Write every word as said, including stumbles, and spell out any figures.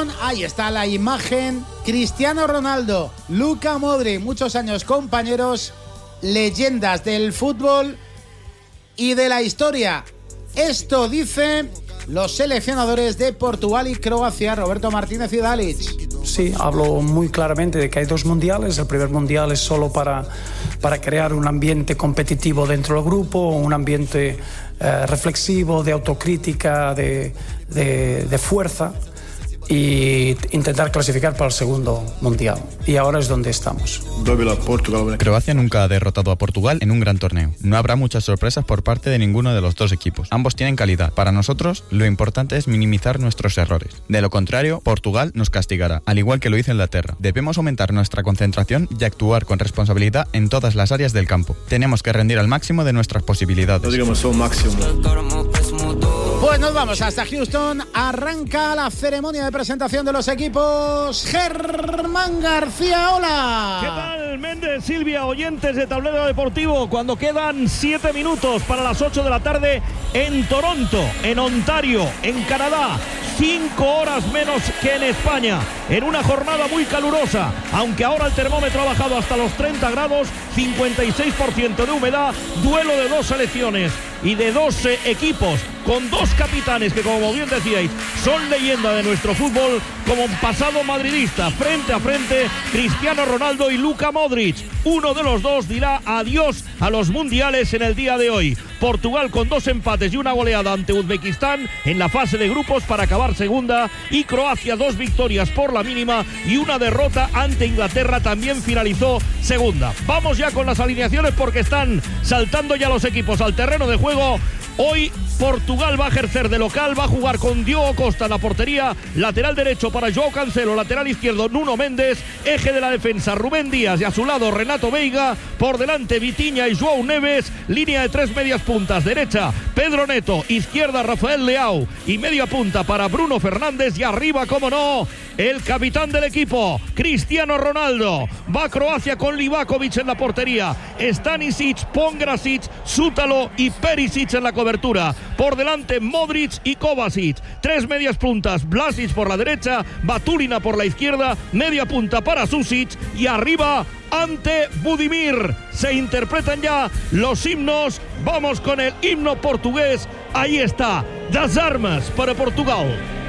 Houston, ahí está la imagen. Cristiano Ronaldo, Luka Modric, muchos años compañeros, leyendas del fútbol y de la historia. Esto dice los seleccionadores de Portugal y Croacia, Roberto Martínez y Dalic. Sí, hablo muy claramente de que hay dos mundiales. El primer mundial es solo para, para crear un ambiente competitivo dentro del grupo, un ambiente eh, reflexivo, de autocrítica, de, de, de fuerza, y intentar clasificar para el segundo mundial. Y ahora es donde estamos. Croacia nunca ha derrotado a Portugal en un gran torneo. No habrá muchas sorpresas por parte de ninguno de los dos equipos. Ambos tienen calidad. Para nosotros, lo importante es minimizar nuestros errores. De lo contrario, Portugal nos castigará, al igual que lo hizo Inglaterra. Debemos aumentar nuestra concentración y actuar con responsabilidad en todas las áreas del campo. Tenemos que rendir al máximo de nuestras posibilidades. No digamos un máximo. Pues nos vamos hasta Houston. Arranca la ceremonia de presentación de los equipos. Germán García, hola. ¿Qué tal, Méndez, Silvia, oyentes de Tablero Deportivo? Cuando quedan siete minutos para las ocho de la tarde en Toronto, en Ontario, en Canadá. Cinco horas menos que en España, en una jornada muy calurosa, aunque ahora el termómetro ha bajado hasta los treinta grados, cincuenta y seis por ciento de humedad, duelo de dos selecciones y de dos eh, equipos, con dos capitanes que, como bien decíais, son leyenda de nuestro fútbol, como un pasado madridista, frente a frente, Cristiano Ronaldo y Luka Modric. Uno de los dos dirá adiós a los mundiales en el día de hoy. Portugal con dos empates y una goleada ante Uzbekistán en la fase de grupos para acabar segunda, y Croacia dos victorias por la mínima y una derrota ante Inglaterra, también finalizó segunda. Vamos ya con las alineaciones porque están saltando ya los equipos al terreno de juego. Hoy Portugal va a ejercer de local, va a jugar con Diogo Costa en la portería, lateral derecho para Joao Cancelo, lateral izquierdo Nuno Méndez, eje de la defensa Rubén Díaz y a su lado Renato Veiga, por delante Vitinha y João Neves, línea de tres medias puntas, derecha Pedro Neto, izquierda Rafael Leao y media punta para Bruno Fernández, y arriba, como no, el capitán del equipo, Cristiano Ronaldo. Va Croacia con Livakovic en la portería, Stanisic, Pongrasic, Sútalo y Perisic en la cobertura. Por delante Modric y Kovacic. Tres medias puntas, Vlasic por la derecha, Batulina por la izquierda, media punta para Susic y arriba Ante Budimir. Se interpretan ya los himnos. Vamos con el himno portugués. Ahí está, Das Armas para Portugal.